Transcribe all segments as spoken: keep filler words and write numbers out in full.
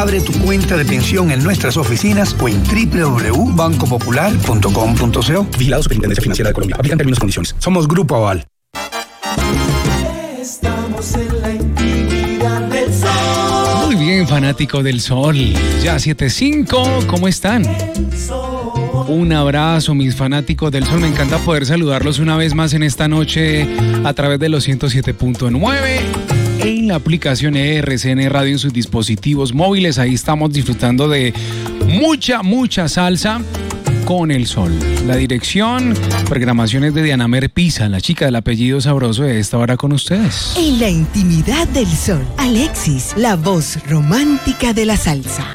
Abre tu cuenta de pensión en nuestras oficinas o en doble u doble u doble u punto banco popular punto com punto co. Vigilado Superintendencia Financiera de Colombia. Aplican términos y condiciones. Somos Grupo Aval. Estamos en la intimidad del sol. Muy bien, fanático del sol. Ya siete cinco, ¿cómo están? Un abrazo, mis fanáticos del sol. Me encanta poder saludarlos una vez más en esta noche a través de los ciento siete punto nueve. En la aplicación R C N Radio en sus dispositivos móviles. Ahí estamos disfrutando de mucha, mucha salsa con el sol. La dirección, programaciones de Diana Mer Pisa, la chica del apellido sabroso de esta hora con ustedes. En la intimidad del sol, Alexis, la voz romántica de la salsa.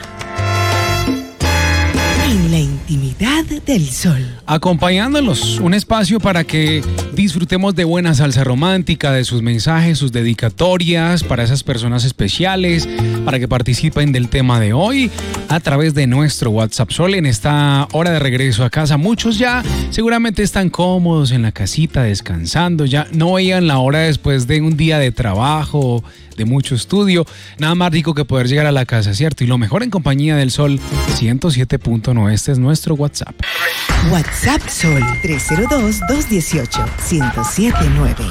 En la intimidad del sol. Acompañándolos, un espacio para que disfrutemos de buena salsa romántica, de sus mensajes, sus dedicatorias, para esas personas especiales, para que participen del tema de hoy a través de nuestro WhatsApp Sol. En esta hora de regreso a casa, muchos ya seguramente están cómodos en la casita, descansando, ya no veían la hora después de un día de trabajo, de mucho estudio. Nada más rico que poder llegar a la casa, ¿cierto? Y lo mejor en compañía del Sol ciento siete punto nueve. Este es nuestro WhatsApp. WhatsApp Sol tres cero dos, dos uno ocho, uno cero siete nueve.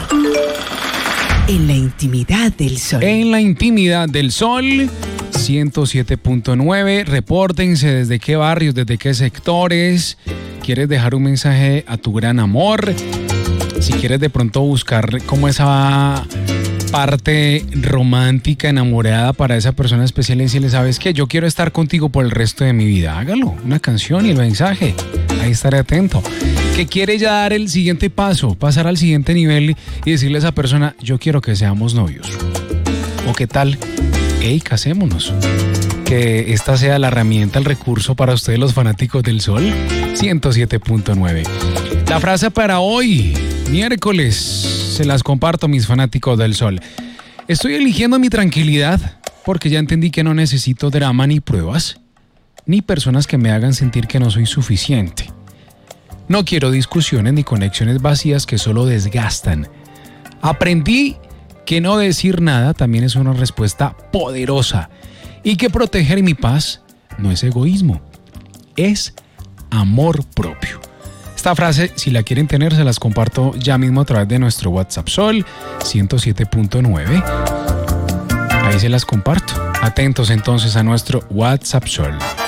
En la intimidad del sol. En la intimidad del sol ciento siete punto nueve. Repórtense desde qué barrios, desde qué sectores. ¿Quieres dejar un mensaje a tu gran amor? Si quieres de pronto buscar como esa parte romántica, enamorada para esa persona especial y decirle, ¿sabes qué? Yo quiero estar contigo por el resto de mi vida. Hágalo, una canción y el mensaje. Ahí estaré atento. Que quiere ya dar el siguiente paso, pasar al siguiente nivel y decirle a esa persona, yo quiero que seamos novios. O qué tal, hey, casémonos. Que esta sea la herramienta, el recurso para ustedes los fanáticos del sol ciento siete punto nueve. La frase para hoy, miércoles, se las comparto, mis fanáticos del sol. Estoy eligiendo mi tranquilidad porque ya entendí que no necesito drama ni pruebas, ni personas que me hagan sentir que no soy suficiente. No quiero discusiones ni conexiones vacías que solo desgastan. Aprendí que no decir nada también es una respuesta poderosa y que proteger mi paz no es egoísmo, es amor propio. Esta frase, si la quieren tener, se las comparto ya mismo a través de nuestro WhatsApp Sol ciento siete punto nueve. Ahí se las comparto. Atentos entonces a nuestro WhatsApp Sol.